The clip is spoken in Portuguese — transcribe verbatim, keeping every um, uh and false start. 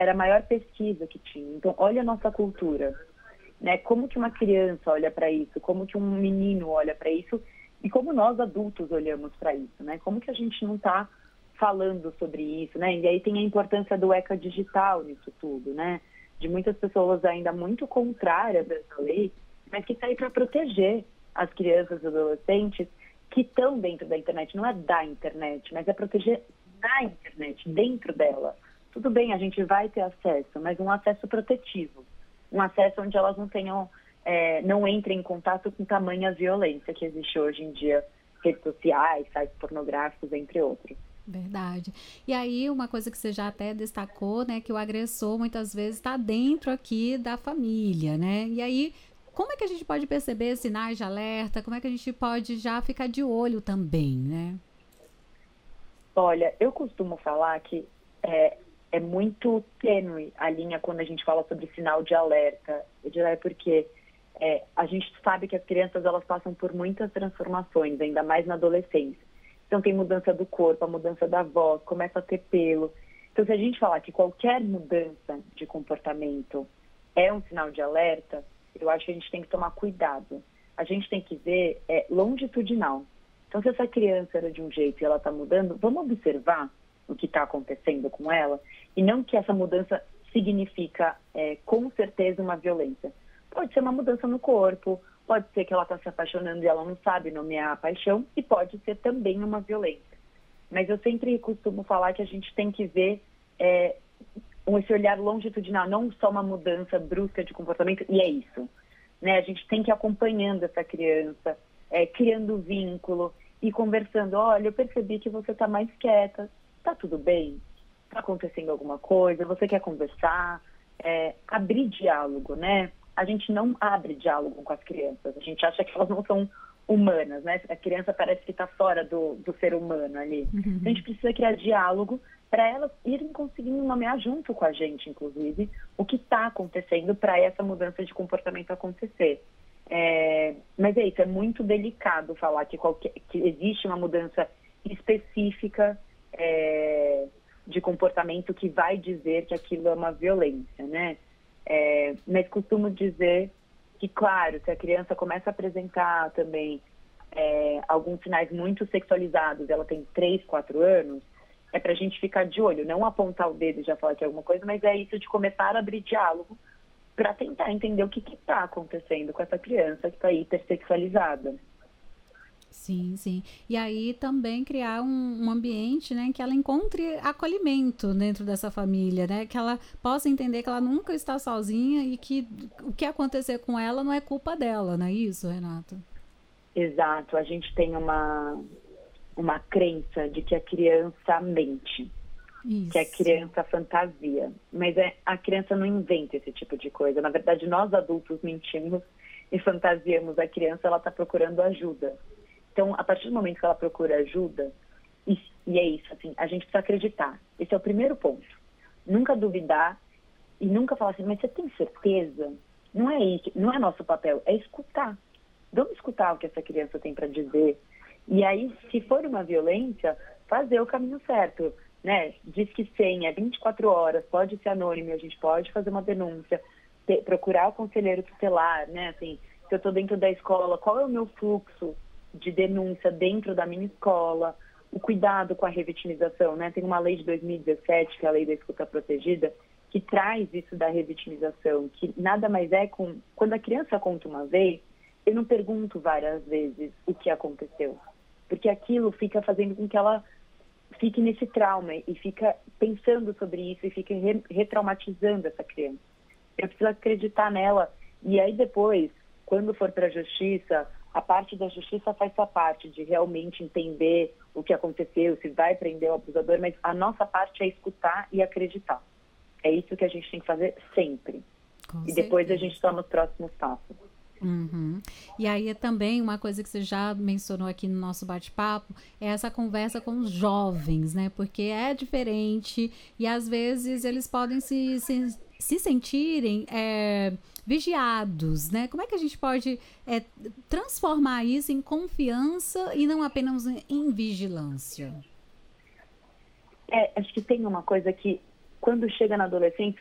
era a maior pesquisa que tinha. Então, olha a nossa cultura, né? Como que uma criança olha para isso, como que um menino olha para isso e como nós adultos olhamos para isso, né? Como que a gente não está falando sobre isso, né? E aí tem a importância do ECA digital nisso tudo, né? De muitas pessoas ainda muito contrárias a essa lei, mas que está aí para proteger as crianças e adolescentes que estão dentro da internet. Não é da internet, mas é proteger na internet, dentro dela. Tudo bem, a gente vai ter acesso, mas um acesso protetivo. Um acesso onde elas não tenham, é, não entrem em contato com tamanha violência que existe hoje em dia, redes sociais, sites pornográficos, entre outros. Verdade. E aí, uma coisa que você já até destacou, né, que o agressor muitas vezes está dentro aqui da família, né? E aí, como é que a gente pode perceber sinais de alerta? Como é que a gente pode já ficar de olho também, né? Olha, eu costumo falar que é, é muito tênue a linha quando a gente fala sobre sinal de alerta, porque é, a gente sabe que as crianças elas passam por muitas transformações, ainda mais na adolescência. Então tem mudança do corpo, a mudança da voz, começa a ter pelo. Então se a gente falar que qualquer mudança de comportamento é um sinal de alerta, eu acho que a gente tem que tomar cuidado. A gente tem que ver é, longitudinal. Então se essa criança era de um jeito e ela está mudando, vamos observar o que está acontecendo com ela e não que essa mudança significa é, com certeza uma violência. Pode ser uma mudança no corpo, pode ser que ela está se apaixonando e ela não sabe nomear a paixão e pode ser também uma violência. Mas eu sempre costumo falar que a gente tem que ver é, esse olhar longitudinal, não só uma mudança brusca de comportamento, e é isso. Né? A gente tem que ir acompanhando essa criança, é, criando vínculo e conversando. Olha, eu percebi que você está mais quieta, está tudo bem? Está acontecendo alguma coisa? Você quer conversar? É, abrir diálogo, né? A gente não abre diálogo com as crianças. A gente acha que elas não são humanas, né? A criança parece que está fora do, do ser humano ali. Uhum. A gente precisa criar diálogo para elas irem conseguindo nomear junto com a gente, inclusive, o que está acontecendo para essa mudança de comportamento acontecer. É, mas é isso, é muito delicado falar que, qualquer, que existe uma mudança específica é, de comportamento que vai dizer que aquilo é uma violência, né? É, mas costumo dizer que, claro, se a criança começa a apresentar também é, alguns sinais muito sexualizados, ela tem três, quatro anos, é para a gente ficar de olho, não apontar o dedo e já falar que é alguma coisa, mas é isso de começar a abrir diálogo para tentar entender o que está acontecendo com essa criança que está hipersexualizada. Sim, sim. E aí também criar um, um ambiente, né, que ela encontre acolhimento dentro dessa família, né, que ela possa entender que ela nunca está sozinha e que o que acontecer com ela não é culpa dela, não é isso, Renata? Exato. A gente tem uma, uma crença de que a criança mente, isso. Que a criança fantasia, mas é, a criança não inventa esse tipo de coisa. Na verdade, nós adultos mentimos e fantasiamos. A criança, ela está procurando ajuda. Então, a partir do momento que ela procura ajuda, e, e é isso, assim, a gente precisa acreditar. Esse é o primeiro ponto. Nunca duvidar e nunca falar assim, mas você tem certeza? Não é isso, não é nosso papel, é escutar. Vamos escutar o que essa criança tem para dizer. E aí, se for uma violência, fazer o caminho certo, né? Diz que cem, é vinte e quatro horas, pode ser anônimo, a gente pode fazer uma denúncia, ter, procurar o conselheiro tutelar, né? Assim, se eu estou dentro da escola, qual é o meu fluxo de denúncia dentro da minha escola, o cuidado com a revitimização, né? Tem uma lei de dois mil e dezessete, que é a lei da escuta protegida, que traz isso da revitimização, que nada mais é com... Quando a criança conta uma vez, eu não pergunto várias vezes o que aconteceu, porque aquilo fica fazendo com que ela fique nesse trauma e fica pensando sobre isso e fica re- retraumatizando essa criança. Eu preciso acreditar nela e aí depois, quando for para a justiça, a parte da justiça faz sua parte de realmente entender o que aconteceu, se vai prender o abusador, mas a nossa parte é escutar e acreditar. É isso que a gente tem que fazer sempre. Com e depois certeza. A gente toma os próximos passos. Uhum. E aí também uma coisa que você já mencionou aqui no nosso bate-papo é essa conversa com os jovens, né? Porque é diferente e às vezes eles podem se, se, se sentirem é, vigiados, né? Como é que a gente pode é, transformar isso em confiança e não apenas em vigilância? É, acho que tem uma coisa que quando chega na adolescência,